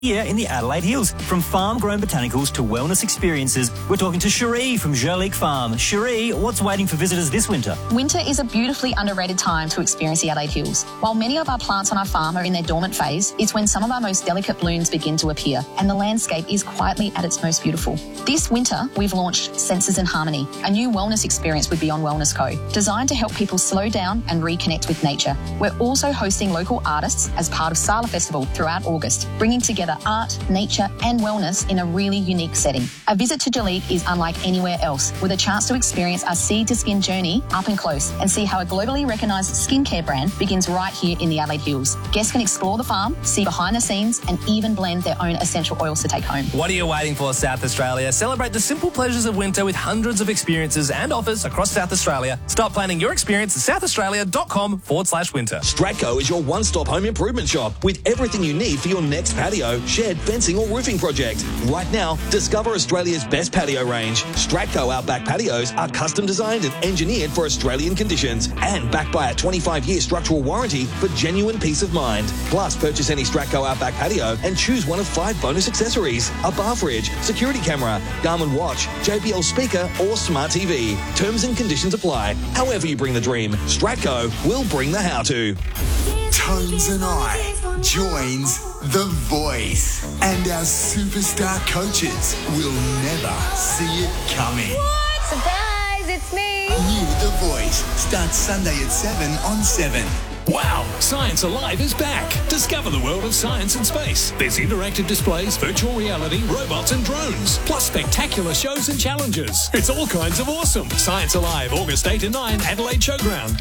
here in the Adelaide Hills. From farm-grown botanicals to wellness experiences, we're talking to Cherie from Jolique Farm. Cherie, what's waiting for visitors this winter? Winter is a beautifully underrated time to experience the Adelaide Hills. While many of our plants on our farm are in their dormant phase, it's when some of our most delicate blooms begin to appear, and the landscape is quietly at its most beautiful. This winter, we've launched Senses in Harmony, a new wellness experience with Beyond Wellness Co, designed to help people slow down and reconnect with nature. We're also hosting local artists as part of Sala Festival throughout August, bringing together art, nature and wellness in a really unique setting. A visit to Jolique is unlike anywhere else, with a chance to experience our seed to skin journey up and close and see how a globally recognised skincare brand begins right here in the Adelaide Hills. Guests can explore the farm, see behind the scenes and even blend their own essential oils to take home. What are you waiting for, South Australia? Celebrate the simple pleasures of winter with hundreds of experiences and offers across South Australia. Start planning your experience at southaustralia.com/winter. Stratco is your one-stop home improvement shop with everything you need for your next patio, shed, fencing or roofing project. Right now, discover Australia's best patio range. Stratco Outback patios are custom designed and engineered for Australian conditions and backed by a 25-year structural warranty for genuine peace of mind. Plus, purchase any Stratco Outback patio and choose one of 5 bonus accessories: a bar fridge, security camera, Garmin watch, JBL speaker or smart TV. Terms and conditions apply. However you bring the dream, Stratco will bring the how-to. Tones and I joins The Voice, and our superstar coaches will never see it coming. What? Surprise, it's me! New The Voice starts Sunday at 7 on 7. Wow! Science Alive is back. Discover the world of science and space. There's interactive displays, virtual reality, robots and drones, plus spectacular shows and challenges. It's all kinds of awesome. Science Alive, August 8 and 9, Adelaide Showground,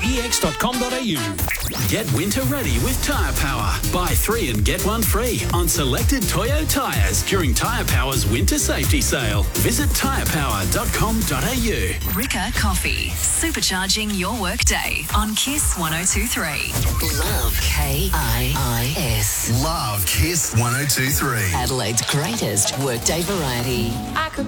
kjex.com.au. Get winter ready with Tyre Power. Buy 3 and get 1 free on selected Toyo tyres during Tyre Power's winter safety sale. Visit tyrepower.com.au. Rika Coffee, supercharging your workday on Kiss 102.3. Love KIIS. Love Kiss 102.3. Adelaide's greatest workday variety. I could